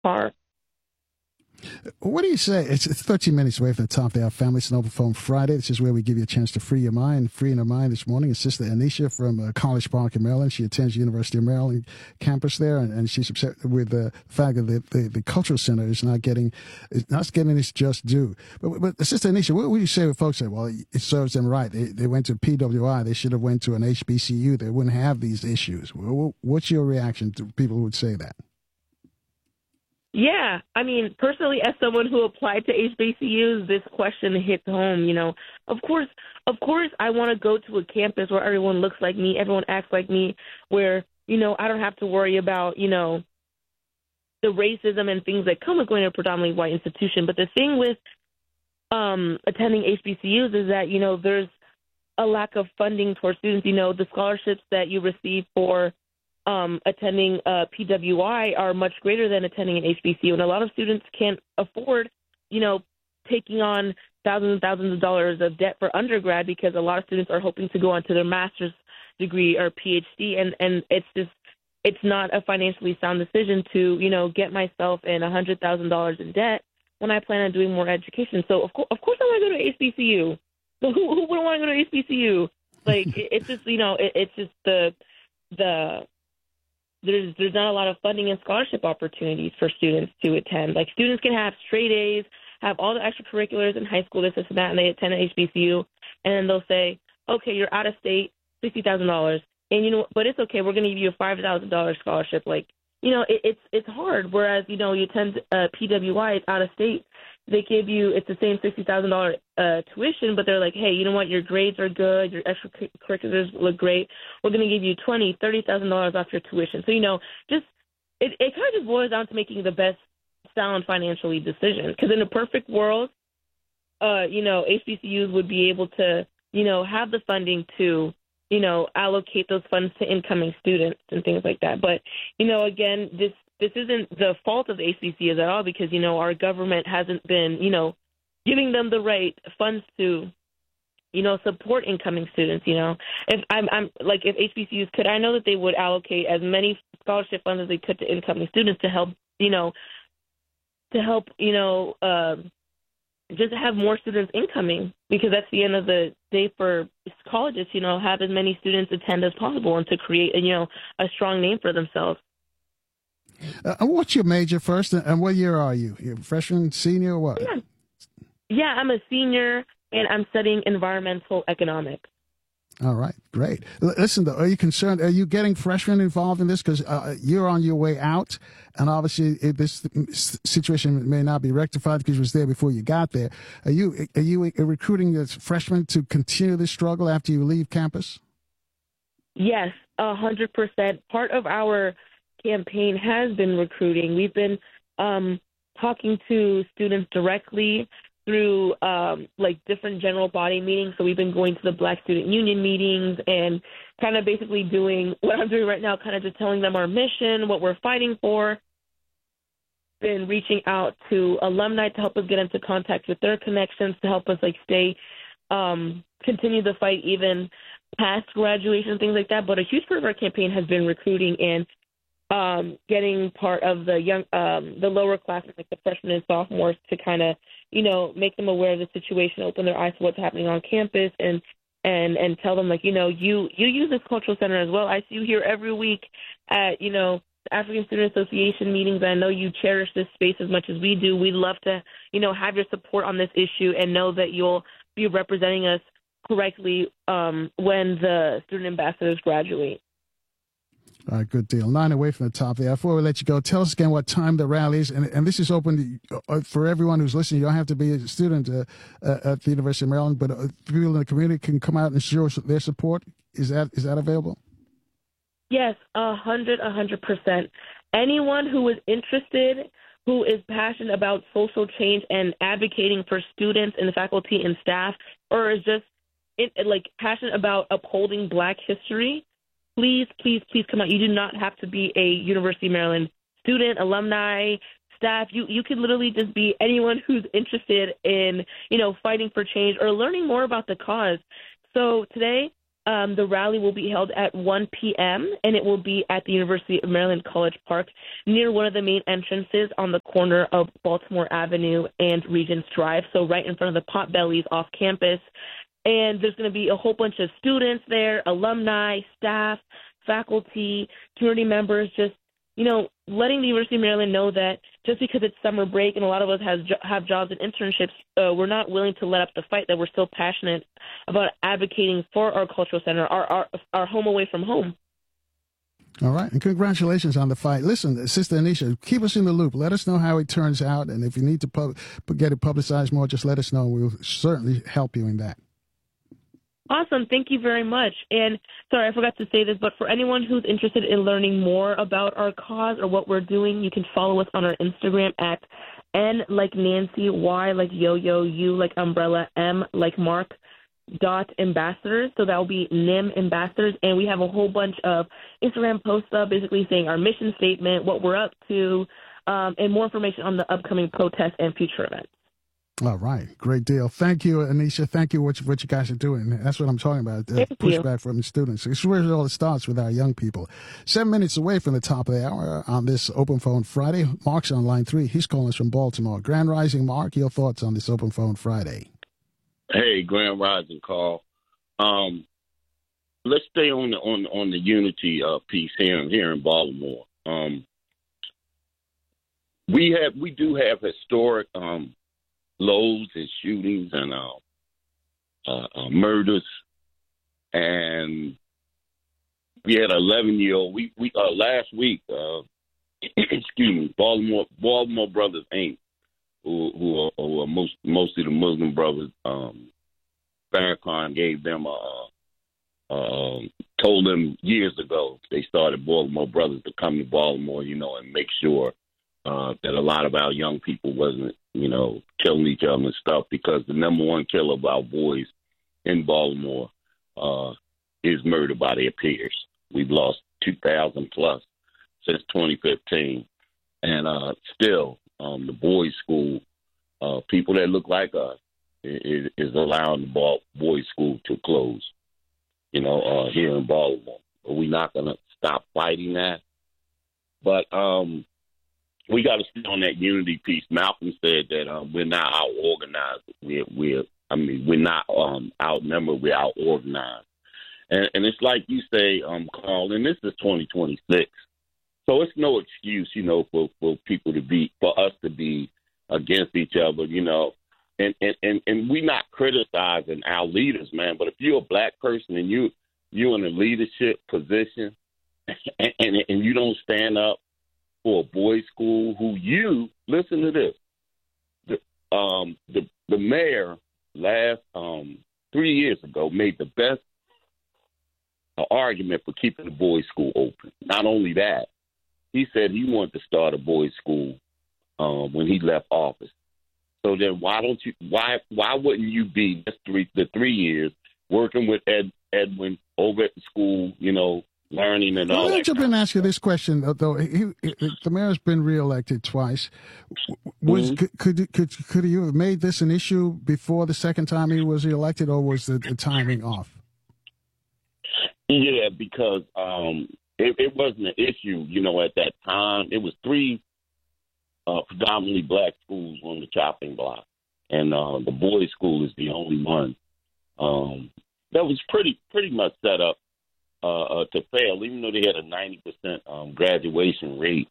car. What do you say? It's 13 minutes away from the top of our Family Snowball Phone Friday. This is where we give you a chance to free your mind. Freeing her mind this morning is Sister Anisha from College Park in Maryland. She attends the University of Maryland campus there, and she's upset with the fact that the cultural center is not getting its just due. But Sister Anisha, what would you say when folks say, well, it serves them right? They went to PWI. They should have went to an HBCU. They wouldn't have these issues. What's your reaction to people who would say that? Yeah, I mean, personally, as someone who applied to HBCUs, this question hits home. Of course, I want to go to a campus where everyone looks like me, everyone acts like me, where I don't have to worry about the racism and things that come with going to a predominantly white institution. But the thing with attending HBCUs is that there's a lack of funding for students. The scholarships that you receive for attending PWI are much greater than attending an HBCU, and a lot of students can't afford, taking on thousands and thousands of dollars of debt for undergrad because a lot of students are hoping to go on to their master's degree or PhD, and it's not a financially sound decision to get myself in $100,000 in debt when I plan on doing more education. So of course I want to go to HBCU. So who wouldn't want to go to HBCU? Like it's just it's just the there's not a lot of funding and scholarship opportunities for students to attend. Like, students can have straight A's, have all the extracurriculars in high school, this and that, and they attend an HBCU, and then they'll say, okay, you're out of state, $60,000, and but it's okay, we're going to give you a $5,000 scholarship. Like, it's hard. Whereas, you attend PWI, it's out of state. They give you, it's the same $60,000 tuition, but they're like, hey, you know what? Your grades are good. Your extracurriculars look great. We're going to give you $30,000 off your tuition. So, it kind of just boils down to making the best sound financially decision. Because in a perfect world, HBCUs would be able to, have the funding to, allocate those funds to incoming students and things like that. But, again, this isn't the fault of the HBCUs at all because, our government hasn't been, giving them the right funds to, support incoming students. If if HBCUs could, I know that they would allocate as many scholarship funds as they could to incoming students to help, just have more students incoming, because that's the end of the day for colleges, have as many students attend as possible and to create, a strong name for themselves. What's your major first, and what year are you? You're freshman, senior, or what? Yeah, I'm a senior, and I'm studying environmental economics. All right, great. Listen, though, are you concerned? Are you getting freshmen involved in this? Because you're on your way out, and obviously this situation may not be rectified because you was there before you got there. Are you recruiting the freshmen to continue this struggle after you leave campus? Yes, 100%. Part of our campaign has been recruiting. We've been talking to students directly through different general body meetings. So we've been going to the Black Student Union meetings and kind of basically doing what I'm doing right now, kind of just telling them our mission, what we're fighting for. Been reaching out to alumni to help us get into contact with their connections, to help us continue the fight even past graduation, things like that. But a huge part of our campaign has been recruiting and getting part of the the lower classes, like the freshmen and sophomores, to kind of, make them aware of the situation, open their eyes to what's happening on campus, and tell them, you use this cultural center as well. I see you here every week at, the African Student Association meetings. I know you cherish this space as much as we do. We'd love to, have your support on this issue and know that you'll be representing us correctly when the student ambassadors graduate. All right, good deal. 9 away from the top there. Before we let you go, tell us again what time the rally is. And this is open for everyone who's listening. You don't have to be a student at the University of Maryland, but people in the community can come out and show their support. Is that available? Yes, 100%. Anyone who is interested, who is passionate about social change and advocating for students and faculty and staff, or is just passionate about upholding Black history, please come out. You do not have to be a University of Maryland student, alumni, staff. You can literally just be anyone who's interested in, fighting for change or learning more about the cause. So today, The rally will be held at 1 p.m., and it will be at the University of Maryland College Park near one of the main entrances on the corner of Baltimore Avenue and Regents Drive, so right in front of the Potbellies off campus. And there's going to be a whole bunch of students there, alumni, staff, faculty, community members, just, letting the University of Maryland know that just because it's summer break and a lot of us have jobs and internships, we're not willing to let up the fight, that we're still passionate about advocating for our cultural center, our home away from home. All right, and congratulations on the fight. Listen, Sister Anisha, keep us in the loop. Let us know how it turns out, and if you need to get it publicized more, just let us know. We'll certainly help you in that. Awesome. Thank you very much. And sorry, I forgot to say this, but for anyone who's interested in learning more about our cause or what we're doing, you can follow us on our Instagram at N like Nancy, Y like yo-yo, U like umbrella, M like Mark, .ambassadors. So that will be NIM ambassadors. And we have a whole bunch of Instagram posts up basically saying our mission statement, what we're up to, and more information on the upcoming protests and future events. All right. Great deal. Thank you, Anisha. Thank you what you guys are doing. That's what I'm talking about. Pushback from the students. It's where it all starts with our young people. 7 minutes away from the top of the hour on this Open Phone Friday. Mark's on line 3. He's calling us from Baltimore. Grand Rising, Mark, your thoughts on this Open Phone Friday? Hey, Grand Rising, Carl. Let's stay on the unity piece here in Baltimore. We do have historic lows and shootings and murders, and we had an 11-year-old. We last week, Baltimore Brothers Inc., who are mostly the Muslim brothers. Farrakhan gave them told them years ago they started Baltimore Brothers to come to Baltimore, and make sure that a lot of our young people wasn't, killing each other and stuff, because the number one killer of our boys in Baltimore is murdered by their peers. We've lost 2,000 plus since 2015. And still, the boys' school, people that look like us, is allowing the boys' school to close, here in Baltimore. But we're not going to stop fighting that. But we got to stay on that unity piece. Malcolm said that we're not out organized. We're not outnumbered. We're out organized. And it's like you say, Carl, and this is 2026. So it's no excuse, for people for us to be against each other, And we're not criticizing our leaders, man. But if you're a black person and you're in a leadership position and you don't stand up for a boys' school, listen to this. The mayor last 3 years ago made the best argument for keeping the boys' school open. Not only that, he said he wanted to start a boys' school when he left office. So then why wouldn't you be the 3 years working with Edwin over at the school, learning and all that? Let me jump in and ask you this question, though. The mayor's been reelected twice. Could you have made this an issue before the second time he was elected, or was the timing off? Yeah, because it wasn't an issue, at that time. It was 3 predominantly black schools on the chopping block, and the boys' school is the only one that was pretty much set up to fail, even though they had a 90% graduation rate.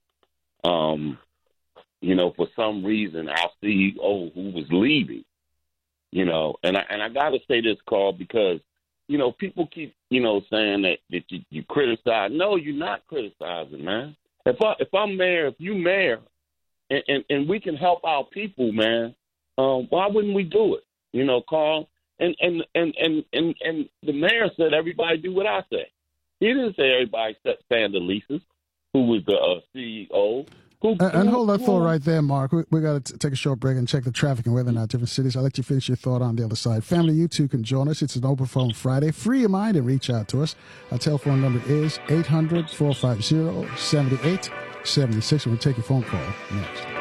For some reason, our CEO, who was leaving, and I got to say this, Carl, because people keep saying that you criticize. No, you're not criticizing, man. If I'm mayor, if you mayor, and we can help our people, man, why wouldn't we do it? Carl. And the mayor said everybody do what I say. He didn't say everybody except Sandra Leases, who was the CEO. And hold that thought right there, Mark. We got to take a short break and check the traffic and weather in our different cities. I'll let you finish your thought on the other side. Family, you too can join us. It's an Open Phone Friday. Free your mind and reach out to us. Our telephone number is 800-450-7876. We'll take your phone call next.